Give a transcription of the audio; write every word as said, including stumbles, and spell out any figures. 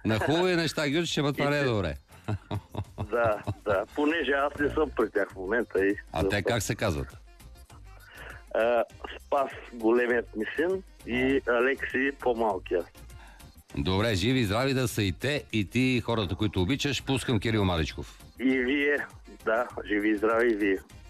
На хубави неща ги учиш, ама това не е добре. Да, да. Понеже аз не съм при тях в момента. И... А те как се казват? А, Спас, големият ми син, и Алекси, по-малкия. Добре, живи и здрави да са и те, и ти, хората, които обичаш. Пускам Кирил Маричков. И вие, да, живи и здрави и вие.